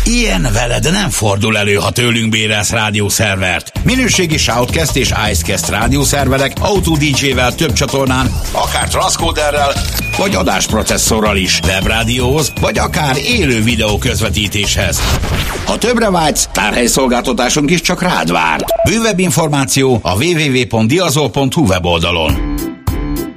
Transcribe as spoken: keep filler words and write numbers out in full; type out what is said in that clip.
Ilyen veled nem fordul elő, ha tőlünk bérelsz rádiószervert. Minőségi Shoutcast és Icecast rádiószerverek Auto dé dzsével több csatornán, akár transzkóderrel, vagy adásprocesszorral is, webrádióhoz, vagy akár élő videó közvetítéshez. Ha többre vágysz, tárhelyszolgáltatásunk is csak rád vár. Bővebb információ a double-u double-u double-u pont diazol pont hu weboldalon.